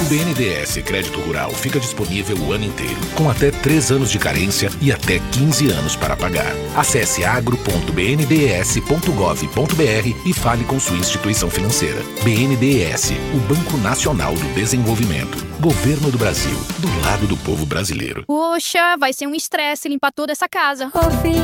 O BNDES Crédito Rural fica disponível o ano inteiro, com até 3 anos de carência e até 15 anos para pagar. Acesse agro.bndes.gov.br e fale com sua instituição financeira. BNDES, o Banco Nacional do Desenvolvimento. Governo do Brasil, do lado do povo brasileiro. Poxa, vai ser um estresse limpar toda essa casa.